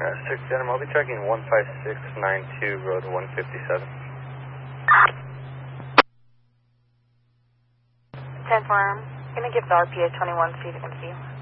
6 Denim, I'll be tracking 15692, road 157. 10 firm. Gonna give the RPA 21, see if you can see you.